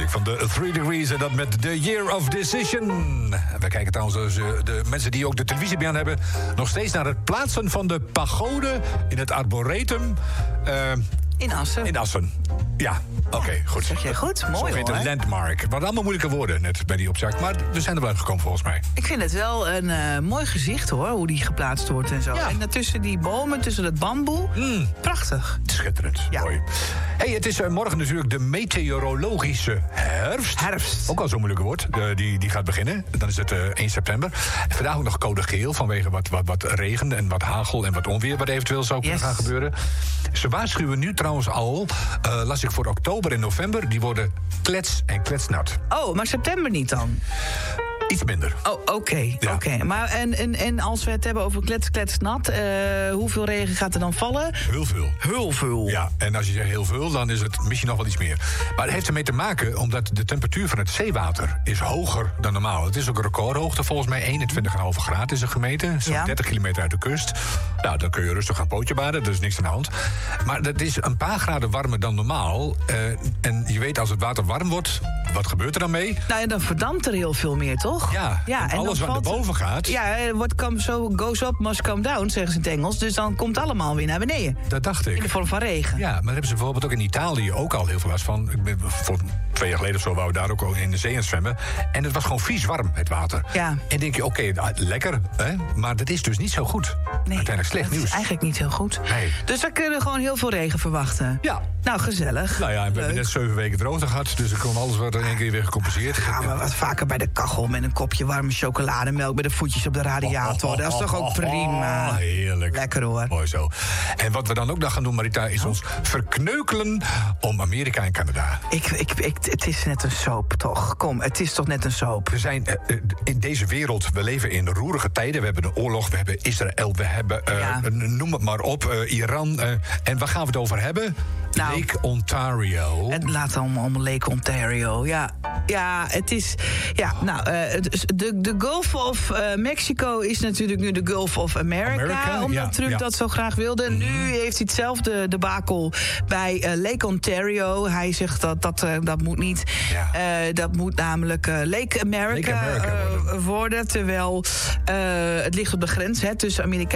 natuurlijk van de 3 Degrees en dat met The Year of Decision. We kijken trouwens, de mensen die ook de televisie bij aan hebben, nog steeds naar het plaatsen van de pagode in het Arboretum. In Assen. In Assen. Ja, oké, goed. Zeg jij goed? Mooi, zo heet hoor. een landmark. Wat allemaal moeilijke woorden net bij die opzak. Maar we zijn er wel uitgekomen volgens mij. Ik vind het wel een mooi gezicht, hoor, hoe die geplaatst wordt en zo. Ja. En tussen die bomen, tussen het bamboe. Prachtig. Schitterend. Ja. Mooi. Hey, het is morgen natuurlijk de meteorologische herfst. Ook al zo'n moeilijke woord. Die gaat beginnen. Dan is het 1 september. En vandaag ook nog code geel vanwege wat regen en wat hagel en wat onweer wat eventueel zou kunnen gaan gebeuren. Ze waarschuwen nu trouwens al, las ik voor oktober en november, die worden klets en kletsnat. Oh, maar september niet dan? Iets minder. Oh, oké. Ja. Oké. Maar en als we het hebben over kletsnat, hoeveel regen gaat er dan vallen? Heel veel. Ja, en als je zegt heel veel, dan is het misschien nog wel iets meer. Maar het heeft ermee te maken omdat de temperatuur van het zeewater is hoger dan normaal. Het is ook een recordhoogte, volgens mij 21,5 graden is er gemeten. Zo'n 30 kilometer uit de kust. Nou, dan kun je rustig gaan pootje baden, er is niks aan de hand. Maar dat is een paar graden warmer dan normaal. En je weet, als het water warm wordt, wat gebeurt er dan mee? Nou ja, dan verdampt er heel veel meer, toch? Ja, en alles wat naar boven gaat. Ja, what goes up must come down, zeggen ze in het Engels. Dus dan komt het allemaal weer naar beneden. Dat dacht ik. In de vorm van regen. Ja, maar daar hebben ze bijvoorbeeld ook in Italië ook al heel veel last van. Voor 2 jaar geleden of zo wouden we daar ook al in de zee aan zwemmen. En het was gewoon vies warm, het water. Ja. En denk je, oké, lekker, hè? Maar dat is dus niet zo goed. Nee, uiteindelijk slecht nieuws. Dat is eigenlijk niet heel goed. Nee. Dus we kunnen gewoon heel veel regen verwachten. Ja. Nou, gezellig. Nou ja, en we hebben net 7 weken droogte gehad. Dus dan komt alles wat in één keer weer gecompenseerd. Gaan we wat vaker bij de kachel met een kopje warme chocolademelk met de voetjes op de radiator. Dat is toch ook prima. Heerlijk. Lekker hoor. Mooi zo. En wat we dan ook nog gaan doen, Marita, is ons verkneukelen om Amerika en Canada. Het is net een soap, toch? Kom, het is toch net een soap? We zijn in deze wereld, we leven in roerige tijden. We hebben een oorlog, we hebben Israël, we hebben, noem het maar op, Iran. En waar gaan we het over hebben? Nou, Lake Ontario. Het laat allemaal om Lake Ontario. Ja, het is... Ja, nou, de Gulf of Mexico is natuurlijk nu de Gulf of America. Omdat Trump dat zo graag wilde. Nu heeft hij hetzelfde debakel bij Lake Ontario. Hij zegt dat moet niet. Ja. Dat moet namelijk Lake America worden. Terwijl het ligt op de grens tussen Amerika